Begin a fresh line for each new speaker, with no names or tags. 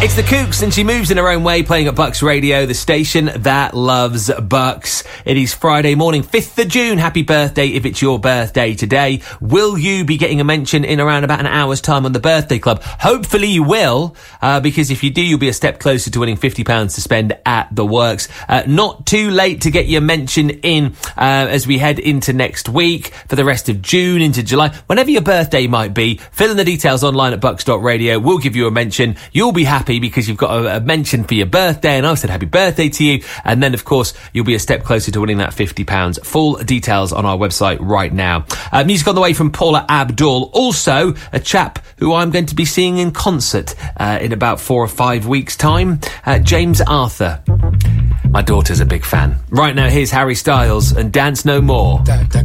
It's the Kooks, and she moves in her own way, playing at Bucks Radio, the station that loves Bucks. It is Friday morning, 5th of June. Happy birthday if it's your birthday today. Will you be getting a mention in around about an hour's time on the Birthday Club? Hopefully you will, because if you do, you'll be a step closer to winning £50 to spend at the Works. Not too late to get your mention in as we head into next week, for the rest of June, into July. Whenever your birthday might be, fill in the details online at bucks.radio. We'll give you a mention. You'll be happy because you've got a mention for your birthday, and I said happy birthday to you. And then, of course, you'll be a step closer to winning that £50. Full details on our website right now. Music on the way from Paula Abdul. Also, a chap who I'm going to be seeing in concert in about 4 or 5 weeks' time, James Arthur. My daughter's a big fan. Right now, here's Harry Styles and Dance No More.
Da, da,